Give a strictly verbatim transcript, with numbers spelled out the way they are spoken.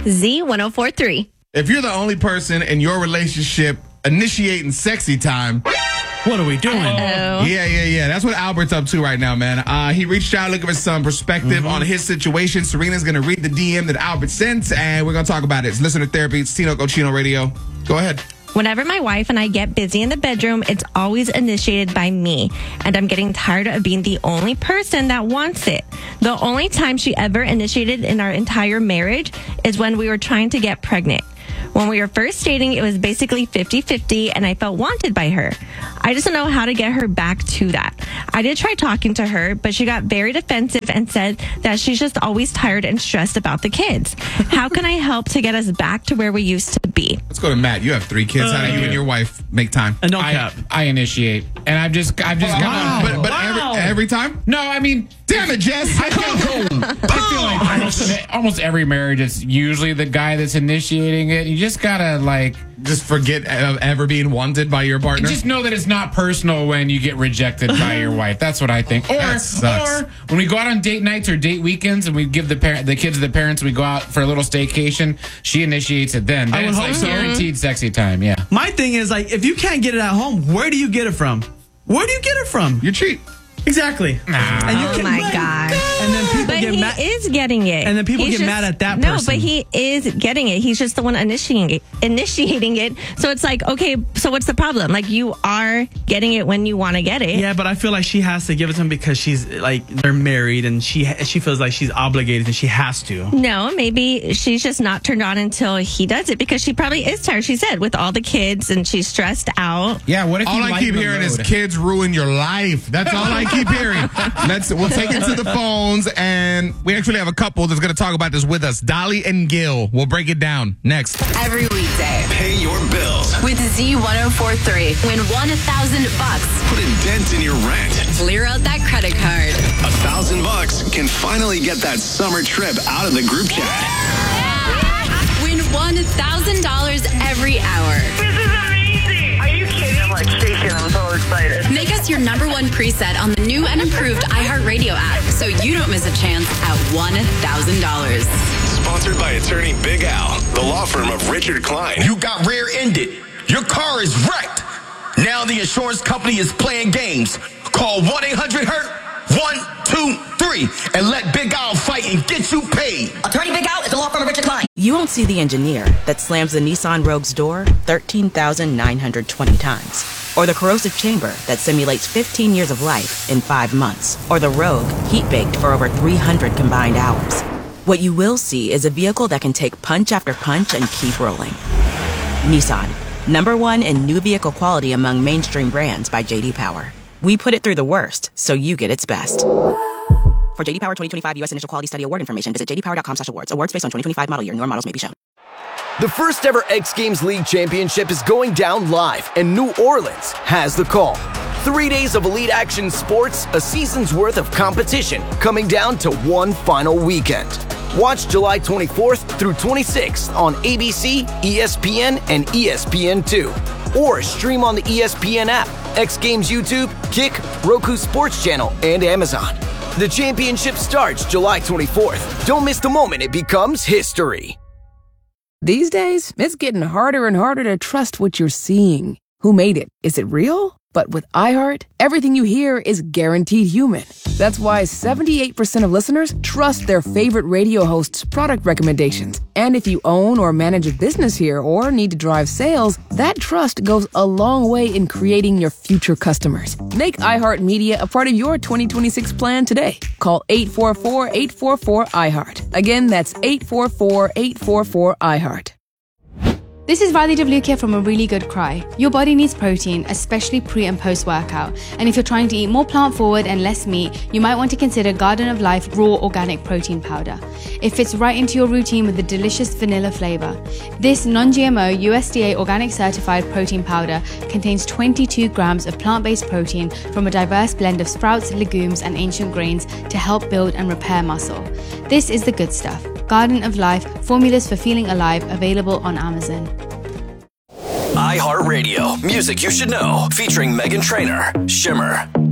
Z ten forty-three. If you're the only person in your relationship initiating sexy time, what are we doing? Uh-oh. Yeah, yeah, yeah. That's what Albert's up to right now, man. Uh, he reached out looking for some perspective mm-hmm. on his situation. Serena's going to read the D M that Albert sent, and we're going to talk about it. It's Listener Therapy. It's Tino Cochino Radio. Go ahead. Whenever my wife and I get busy in the bedroom, it's always initiated by me. And I'm getting tired of being the only person that wants it. The only time she ever initiated in our entire marriage is when we were trying to get pregnant. When we were first dating, it was basically fifty-fifty, and I felt wanted by her. I just don't know how to get her back to that. I did try talking to her, but she got very defensive and said that she's just always tired and stressed about the kids. How can I help to get us back to where we used to be? Let's go to Matt. You have three kids. Uh, How do you and your wife make time? And no I, cap. I initiate, and I've just, I've just wow. got. But, but Wow. every, every time? No, I mean, damn it, Jess. I feel, I feel like almost, almost every marriage, it's usually the guy that's initiating it. You just gotta like just forget of ever being wanted by your partner. just know that it's not personal when you get rejected by your wife. That's what I think. Or, That sucks. or when we go out on date nights or date weekends and we give the parent, the kids to the parents, we go out for a little staycation. She initiates it then. I Then would it's hope like so. guaranteed sexy time. Yeah. My thing is, like, if you can't get it at home, where do you get it from? Where do you get it from? You cheat. Exactly. Nah. And you Oh can, my like, God. And then people But get he mad. is getting it. And then people He's get mad at that no, person. but he is getting it. He's just the one initiating it. Initiating it. So it's like, okay, so what's the problem? Like, you are getting it when you want to get it. Yeah, but I feel like she has to give it to him because she's like they're married and she she feels like she's obligated and she has to. No, maybe she's just not turned on until he does it because she probably is tired. She said with all the kids and she's stressed out. Yeah. What if All you I lighten keep the hearing is load? kids ruin your life. That's all I keep hearing. Let's we'll take it to the phones, and we actually have a couple that's going to talk about this with us. Dolly and Gil. We'll break it down next. Every weekday Pay your bills. with Z ten forty-three. Win one thousand bucks. Put a dent in your rent. Clear out that credit card. A thousand bucks can finally get that summer trip out of the group chat. Win one thousand dollars every hour. This is amazing! Are you kidding? I'm like shaking. I'm so excited. Make us your number one preset on the new and improved iHeartRadio app so you don't miss a chance at one thousand dollars. Sponsored by attorney Big Al, the law firm of Richard Klein. You got rear-ended. Your car is wrecked. Now the insurance company is playing games. Call one eight hundred hurt one two three and let Big Al fight and get you paid. Attorney Big Al is the law firm of Richard Klein. You won't see the engineer that slams the Nissan Rogue's door thirteen thousand nine hundred twenty times. Or the corrosive chamber that simulates fifteen years of life in five months. Or the Rogue heat-baked for over three hundred combined hours. What you will see is a vehicle that can take punch after punch and keep rolling. Nissan, number one in new vehicle quality among mainstream brands by J D Power. We put it through the worst, so you get its best. For J D Power twenty twenty-five U S Initial Quality Study Award information, visit j d power dot com slash awards. Awards based on twenty twenty-five model year. Newer models may be shown. The first ever X Games League Championship is going down live, and New Orleans has the call. Three days of elite action sports, a season's worth of competition, coming down to one final weekend. Watch July twenty-fourth through twenty-sixth on A B C, E S P N, and E S P N two. Or stream on the E S P N app, X Games YouTube, Kick, Roku Sports Channel, and Amazon. The championship starts July twenty-fourth. Don't miss the moment it becomes history. These days, it's getting harder and harder to trust what you're seeing. Who made it? Is it real? But with iHeart, everything you hear is guaranteed human. That's why seventy-eight percent of listeners trust their favorite radio host's product recommendations. And if you own or manage a business here or need to drive sales, that trust goes a long way in creating your future customers. Make iHeartMedia a part of your twenty twenty-six plan today. Call eight four four, eight four four, iHeart. Again, that's eight four four, eight four four, iHeart. This is Riley Devlukia from A Really Good Cry. Your body needs protein, especially pre and post workout. And if you're trying to eat more plant forward and less meat, you might want to consider Garden of Life Raw Organic Protein Powder. It fits right into your routine with a delicious vanilla flavor. This non-G M O U S D A organic certified protein powder contains twenty-two grams of plant-based protein from a diverse blend of sprouts, legumes, and ancient grains to help build and repair muscle. This is the good stuff. Garden of Life, formulas for feeling alive, available on Amazon. iHeartRadio, music you should know, featuring Meghan Trainor, Shimmer.